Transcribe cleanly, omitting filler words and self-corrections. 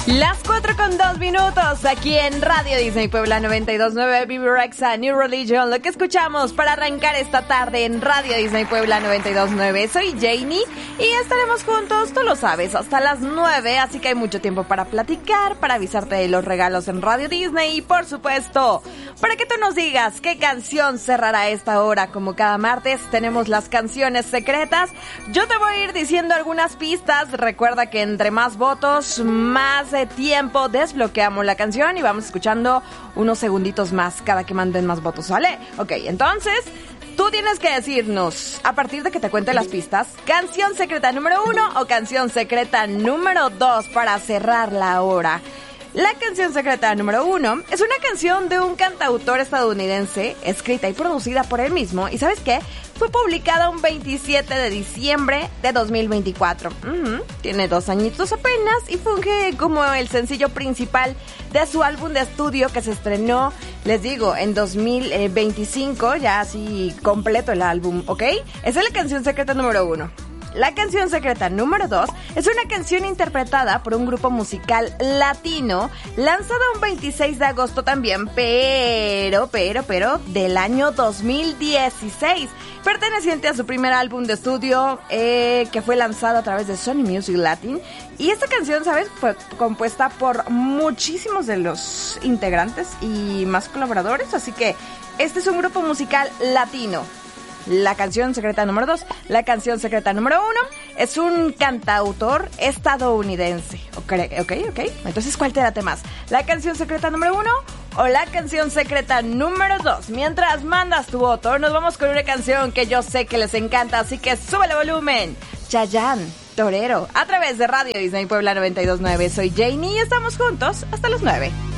Las 4:02 aquí en Radio Disney Puebla 92.9, Vivi Rexa, New Religion, lo que escuchamos para arrancar esta tarde en Radio Disney Puebla 92.9. Soy Janie y estaremos juntos, tú lo sabes, hasta las 9, así que hay mucho tiempo para platicar, para avisarte de los regalos en Radio Disney y por supuesto, para que tú nos digas qué canción cerrará esta hora. Como cada martes tenemos las canciones secretas, yo te voy a ir diciendo algunas pistas. Recuerda que entre más votos, más tiempo desbloqueamos la canción y vamos escuchando unos segunditos más cada que manden más votos, ¿vale? Ok, entonces tú tienes que decirnos, a partir de que te cuente las pistas, canción secreta número 1 o canción secreta número 2 para cerrar la hora. La canción secreta número 1 es una canción de un cantautor estadounidense, escrita y producida por él mismo, y ¿sabes qué? Fue publicada un 27 de diciembre de 2024. Tiene 2 añitos apenas y funge como el sencillo principal de su álbum de estudio que se estrenó, les digo, en 2025, ya así completo el álbum, ¿ok? Esa es la canción secreta número 1. La canción secreta número 2 es una canción interpretada por un grupo musical latino, lanzada un 26 de agosto también, pero del año 2016, perteneciente a su primer álbum de estudio, que fue lanzado a través de Sony Music Latin. Y esta canción, ¿sabes?, fue compuesta por muchísimos de los integrantes y más colaboradores, así que este es un grupo musical latino. La canción secreta número 2. La canción secreta número 1 es un cantautor estadounidense. Ok. Entonces, ¿cuál te late más? ¿La canción secreta número 1 o la canción secreta número 2? Mientras mandas tu voto, nos vamos con una canción que yo sé que les encanta, así que súbele volumen. Chayanne, Torero, a través de Radio Disney Puebla 92.9. Soy Janie y estamos juntos hasta las 9.